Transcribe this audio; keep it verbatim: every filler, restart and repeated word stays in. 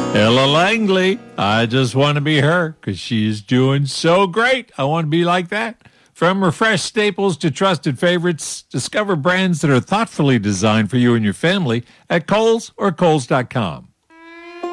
Ella Langley, I just want to be her because she's doing so great. I want to be like that. From refreshed staples to trusted favorites, discover brands that are thoughtfully designed for you and your family at Kohl's or Kohl's dot com.